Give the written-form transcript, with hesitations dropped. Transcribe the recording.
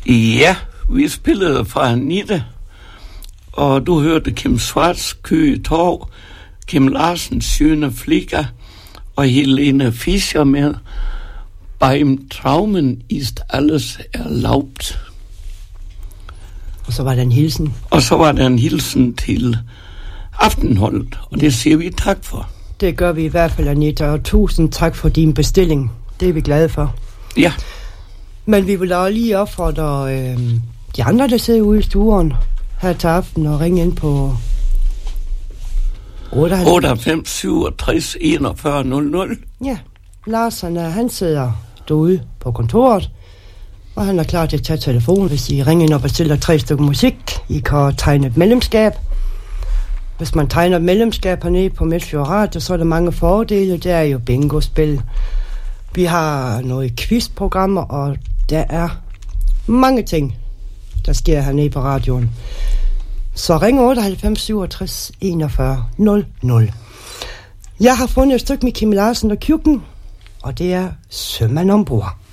Ja, vi spillede fra Anita, og du hørte Kim Schwartz, Køge Torv, Kim Larsen, Schöne Flicker og Helene Fischer med Beim Traumen ist alles erlaubt. Og så var der en hilsen. Og så var der en hilsen til Aftenholdet, og det siger vi tak for. Det gør vi i hvert fald, Anita, og tusind tak for din bestilling. Det er vi glade for. Ja. Men vi vil da lige opfordre de andre, der sidder ude i stuen her til aften, og ringe ind på 98 67 41 00. Ja, Larsen, han sidder derude på kontoret, og han er klar til at tage telefonen, hvis I ringer ind og bestiller 3 stykker musik. I kan tegne et medlemskab. Hvis man tegner et medlemskab hernede på Midtfjord Radio, så er der mange fordele. Der er jo bingospil. Vi har nogle quizprogrammer, og der er mange ting, der sker hernede på radioen. Så ring 98 67 41 00. Jeg har fundet et stykke med Kim Larsen og Kjukken, og det er Sømand ombord.